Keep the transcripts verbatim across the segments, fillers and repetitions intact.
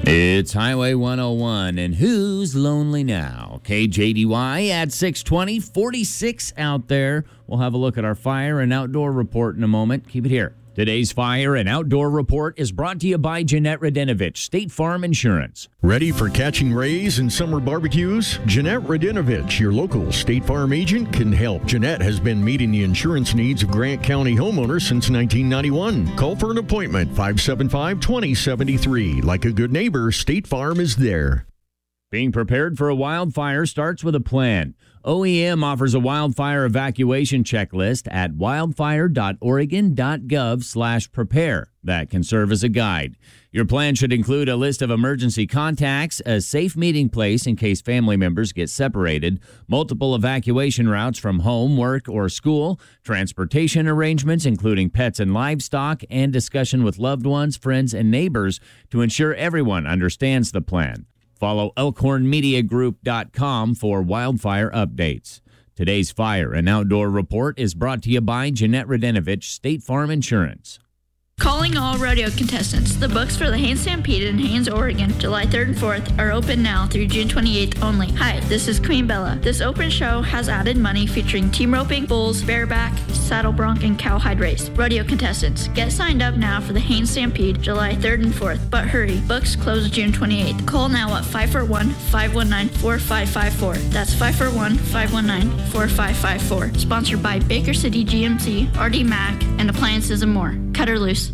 It's Highway one oh one, and who's lonely now? K J D Y at six twenty, forty-six out there. We'll have a look at our fire and outdoor report in a moment. Keep it here. Today's fire and outdoor report is brought to you by Jeanette Radinovich, State Farm Insurance. Ready for catching rays and summer barbecues? Jeanette Radinovich, your local State Farm agent, can help. Jeanette has been meeting the insurance needs of Grant County homeowners since nineteen ninety-one. Call for an appointment, five seven five, two oh seven three. Like a good neighbor, State Farm is there. Being prepared for a wildfire starts with a plan. O E M offers a wildfire evacuation checklist at wildfire dot oregon dot gov slash prepare. That can serve as a guide. Your plan should include a list of emergency contacts, a safe meeting place in case family members get separated, multiple evacuation routes from home, work, or school, transportation arrangements including pets and livestock, and discussion with loved ones, friends, and neighbors to ensure everyone understands the plan. Follow elkhorn media group dot com for wildfire updates. Today's fire and outdoor report is brought to you by Jeanette Radinovich, State Farm Insurance. Calling all rodeo contestants. The books for the Haines Stampede in Haines, Oregon, July third and fourth are open now through June twenty-eighth only. Hi, this is Queen Bella. This open show has added money featuring team roping, bulls, bareback, saddle bronc, and cowhide race. Rodeo contestants, get signed up now for the Haines Stampede July third and fourth, but hurry, books close June twenty-eighth. Call now at five four one, five one nine, four five five four. That's five four one, five one nine, four five five four. Sponsored by Baker City G M C, R D Mac, and Appliances and More. Cut her loose.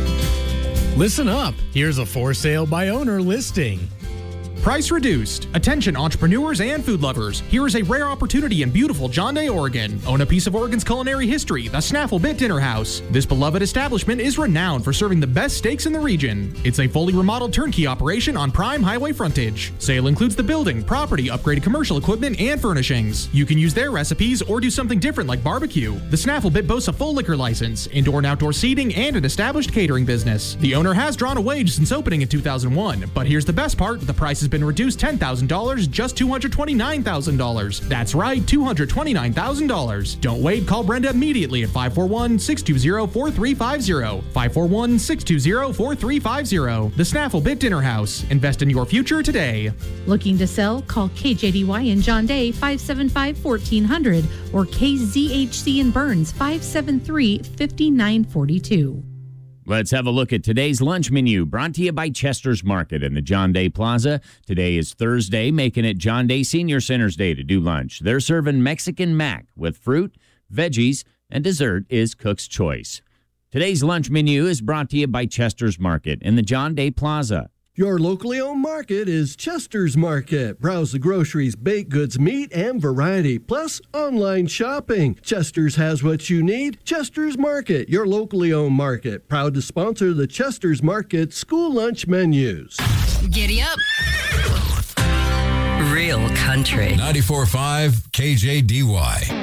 Listen up. Here's a for sale by owner listing. Price reduced. Attention entrepreneurs and food lovers. Here is a rare opportunity in beautiful John Day, Oregon. Own a piece of Oregon's culinary history, the Snaffle Bit Dinner House. This beloved establishment is renowned for serving the best steaks in the region. It's a fully remodeled turnkey operation on prime highway frontage. Sale includes the building, property, upgraded commercial equipment, and furnishings. You can use their recipes or do something different like barbecue. The Snaffle Bit boasts a full liquor license, indoor and outdoor seating, and an established catering business. The owner has drawn a wage since opening in two thousand one, but here's the best part, the price has been reduced ten thousand dollars, just two hundred twenty-nine thousand dollars. That's right, two hundred twenty-nine thousand dollars. Don't wait, call Brenda immediately at five four one, six two zero, four three five zero. five four one, six two zero, four three five zero. The Snaffle Bit Dinner House. Invest in your future today. Looking to sell? Call K J D Y in John Day, five seven five, fourteen hundred, or K Z H C in Burns, five seven three, five nine four two. Let's have a look at today's lunch menu, brought to you by Chester's Market in the John Day Plaza. Today is Thursday, making it John Day Senior Center's Day to do lunch. They're serving Mexican mac with fruit, veggies, and dessert is Cook's Choice. Today's lunch menu is brought to you by Chester's Market in the John Day Plaza. Your locally owned market is Chester's Market. Browse the groceries, baked goods, meat, and variety, plus online shopping. Chester's has what you need. Chester's Market, your locally owned market. Proud to sponsor the Chester's Market school lunch menus. Giddy up. Real country. ninety-four point five K J D Y.